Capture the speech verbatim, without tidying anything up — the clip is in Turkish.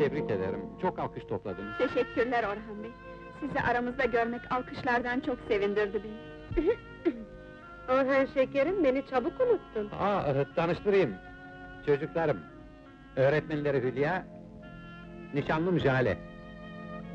tebrik ederim. Çok alkış topladınız. Teşekkürler Orhan Bey. Sizi aramızda görmek alkışlardan çok sevindirdi beni. Orhan şekerim, beni çabuk unuttun. Aa, e, tanıştırayım. Çocuklarım. Öğretmenleri Hülya, nişanlım Jale.